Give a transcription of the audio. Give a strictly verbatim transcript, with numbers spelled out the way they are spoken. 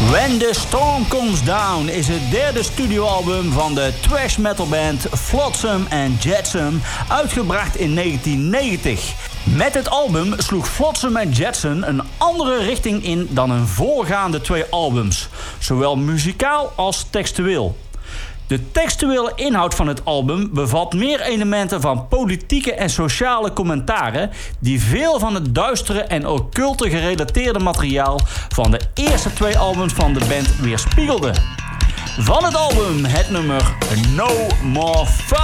When the Storm Comes Down is het derde studioalbum van de thrash metalband Flotsam and Jetsam, uitgebracht in negentien negentig. Met het album sloeg Flotsam and Jetsam een andere richting in dan hun voorgaande twee albums, zowel muzikaal als textueel. De textuele inhoud van het album bevat meer elementen van politieke en sociale commentaren die veel van het duistere en occulte gerelateerde materiaal van de eerste twee albums van de band weerspiegelden. Van het album het nummer No More Fun.